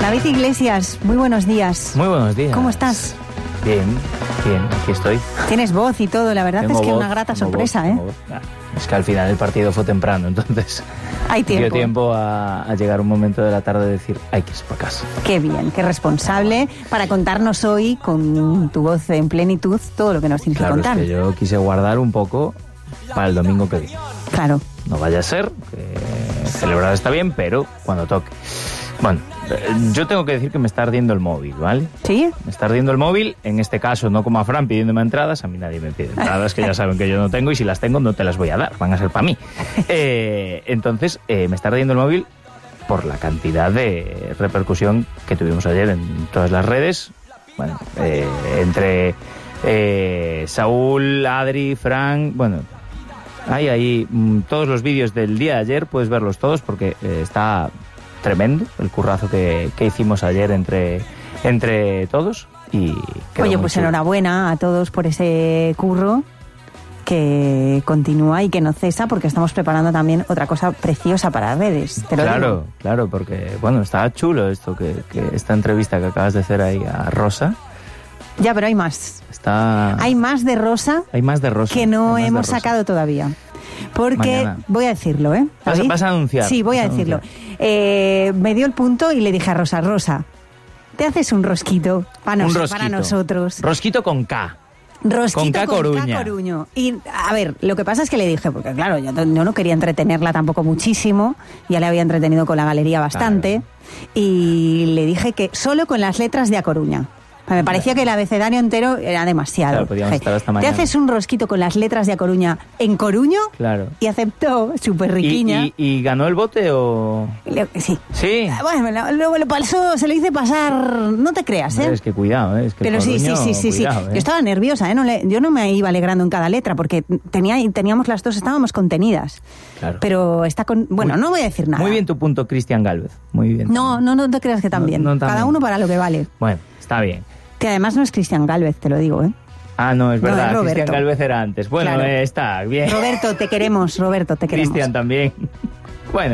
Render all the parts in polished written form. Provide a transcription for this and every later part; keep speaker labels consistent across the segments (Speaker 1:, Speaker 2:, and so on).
Speaker 1: David Iglesias, muy buenos días.
Speaker 2: Muy buenos días.
Speaker 1: ¿Cómo estás?
Speaker 2: Bien, aquí estoy.
Speaker 1: Tienes voz y todo, la verdad
Speaker 2: Tengo
Speaker 1: es que
Speaker 2: voz,
Speaker 1: una grata
Speaker 2: tengo
Speaker 1: sorpresa,
Speaker 2: voz. Es que al final el partido fue temprano, entonces
Speaker 1: Hay tiempo.
Speaker 2: dio tiempo a llegar un momento de la tarde y decir, hay que ir para casa.
Speaker 1: Qué bien, qué responsable para contarnos hoy con tu voz en plenitud todo lo que nos tienes que contar.
Speaker 2: Claro, es que yo quise guardar un poco para el domingo que viene.
Speaker 1: Claro.
Speaker 2: No vaya a ser, que celebrar está bien, pero cuando toque. Bueno, yo tengo que decir que me está ardiendo el móvil, ¿vale?
Speaker 1: ¿Sí?
Speaker 2: Me está ardiendo el móvil, en este caso no como a Fran pidiéndome entradas, a mí nadie me pide entradas, que ya saben que yo no tengo, y si las tengo no te las voy a dar, van a ser para mí. Entonces, me está ardiendo el móvil por la cantidad de repercusión que tuvimos ayer en todas las redes, bueno, entre Saúl, Adri, Fran, bueno, hay ahí todos los vídeos del día de ayer, puedes verlos todos porque está tremendo el currazo que hicimos ayer entre todos. Y
Speaker 1: oye, pues chulo. Enhorabuena a todos por ese curro que continúa y que no cesa, porque estamos preparando también otra cosa preciosa para redes. ¿Te lo digo?
Speaker 2: Claro, porque bueno, está chulo esto, que esta entrevista que acabas de hacer ahí a Rosa.
Speaker 1: Ya, pero hay más.
Speaker 2: Hay
Speaker 1: más de Rosa.
Speaker 2: Hay más de Rosa.
Speaker 1: Que no hemos sacado todavía. Porque,
Speaker 2: mañana.
Speaker 1: Voy a decirlo, ¿eh?
Speaker 2: ¿Vas a anunciar?
Speaker 1: Sí, voy a decirlo. Me dio el punto y le dije a Rosa, ¿te haces un rosquito para nosotros?
Speaker 2: Rosquito con K.
Speaker 1: Rosquito
Speaker 2: con K Coruña.
Speaker 1: Coruño. Y, a ver, lo que pasa es que le dije, porque claro, yo no quería entretenerla tampoco muchísimo, ya le había entretenido con la galería bastante, claro. Y le dije que solo con las letras de A Coruña. Me parecía que el abecedario entero era demasiado.
Speaker 2: Claro, podíamos estar hasta mañana.
Speaker 1: ¿Te haces un rosquito con las letras de A Coruña en Coruño?
Speaker 2: Claro.
Speaker 1: Y aceptó, súper riquiña.
Speaker 2: ¿Y ganó el bote o...?
Speaker 1: Sí.
Speaker 2: ¿Sí?
Speaker 1: Bueno, luego lo pasó, se lo hice pasar, no te creas, ¿eh?
Speaker 2: Es que cuidado, ¿eh? Es que
Speaker 1: pero
Speaker 2: Coruño,
Speaker 1: sí.
Speaker 2: Cuidado, ¿eh?
Speaker 1: Yo estaba nerviosa, ¿eh? Yo no me iba alegrando en cada letra, porque teníamos las dos, estábamos contenidas.
Speaker 2: Claro.
Speaker 1: Pero está con... Bueno, no voy a decir nada.
Speaker 2: Muy bien tu punto, Cristian Gálvez. Muy bien.
Speaker 1: No te creas que también.
Speaker 2: No,
Speaker 1: cada uno para lo que vale.
Speaker 2: Bueno, está bien.
Speaker 1: Que además no es Cristian Gálvez, te lo digo, ¿eh?
Speaker 2: Ah, no, es verdad.
Speaker 1: No,
Speaker 2: Cristian Gálvez era antes. Bueno, claro. Está bien.
Speaker 1: Roberto, te queremos.
Speaker 2: Cristian también. Bueno,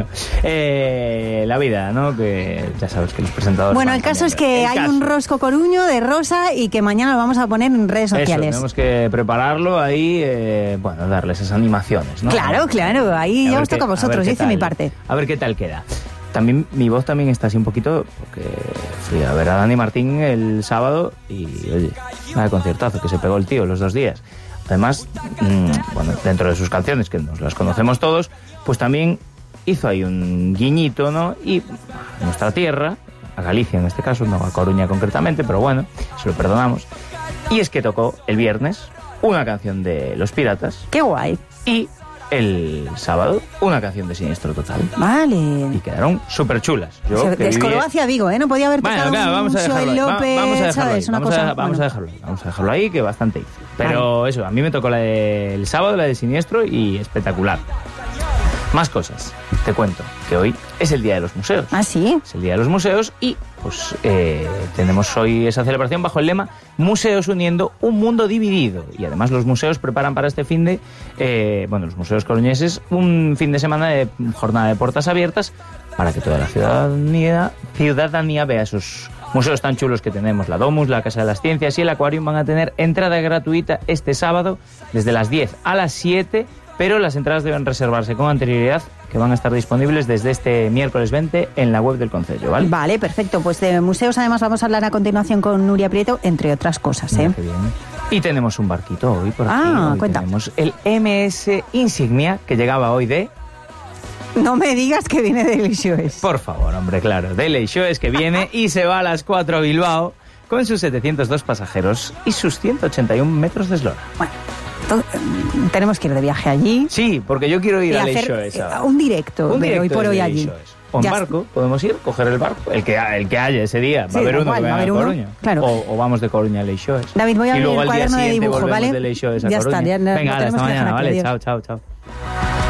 Speaker 2: la vida, ¿no? Que ya sabes que los presentadores...
Speaker 1: Bueno, el caso es que hay un rosco coruño de Rosa y que mañana lo vamos a poner en redes sociales.
Speaker 2: Tenemos que prepararlo ahí, darle esas animaciones, ¿no?
Speaker 1: Claro, ahí ya os toca a vosotros, yo hice mi parte.
Speaker 2: A ver qué tal queda. También mi voz también está así un poquito, porque fui a ver a Dani Martín el sábado y, oye, nada de conciertazo que se pegó el tío los 2 días. Además, dentro de sus canciones, que nos las conocemos todos, pues también hizo ahí un guiñito, ¿no? Y a nuestra tierra, a Galicia en este caso, no a Coruña concretamente, pero bueno, se lo perdonamos. Y es que tocó el viernes una canción de Los Piratas.
Speaker 1: ¡Qué guay!
Speaker 2: Y el sábado una canción de Siniestro Total.
Speaker 1: Vale.
Speaker 2: Y quedaron súper chulas.
Speaker 1: Descolgó hacia Vigo, ¿eh? No podía haber tocado
Speaker 2: vamos a dejarlo ahí. Vamos a dejarlo ahí, que bastante hizo. Pero eso, a mí me tocó la del sábado, la de Siniestro, y espectacular. Más cosas, te cuento, que hoy es el Día de los Museos.
Speaker 1: ¿Ah, sí?
Speaker 2: Es el Día de los Museos y pues tenemos hoy esa celebración bajo el lema Museos uniendo un mundo dividido. Y además los museos preparan para este fin de, los museos coruñeses, un fin de semana de jornada de puertas abiertas para que toda la ciudadanía vea esos museos tan chulos que tenemos. La Domus, la Casa de las Ciencias y el Aquarium van a tener entrada gratuita este sábado desde las 10 a las 7, pero las entradas deben reservarse con anterioridad, que van a estar disponibles desde este miércoles 20 en la web del concello, ¿vale? Vale,
Speaker 1: perfecto. Pues de museos además vamos a hablar a continuación con Nuria Prieto, entre otras cosas, ¿eh?
Speaker 2: Qué bien. Y tenemos un barquito hoy por aquí. Hoy
Speaker 1: cuenta.
Speaker 2: Tenemos el MS Insignia, que llegaba hoy de...
Speaker 1: No me digas que viene de Leixoes.
Speaker 2: Por favor, hombre, claro. De Leixoes, que viene y se va a las 4 a Bilbao con sus 702 pasajeros y sus 181 metros de eslora.
Speaker 1: Bueno, tenemos que ir de viaje allí.
Speaker 2: Sí, porque yo quiero ir a Leixoes.
Speaker 1: Un directo de hoy por hoy allí.
Speaker 2: Leixoes. O en barco, podemos ir, coger el barco, el que haya ese día. Va a haber uno que venga a Coruña.
Speaker 1: Claro.
Speaker 2: O vamos de Coruña a Leixoes.
Speaker 1: David, voy a abrir el cuaderno de dibujo, ¿vale?
Speaker 2: De Leixoes a
Speaker 1: ya
Speaker 2: Coruña.
Speaker 1: está,
Speaker 2: Venga, hasta mañana, ¿vale? Chao.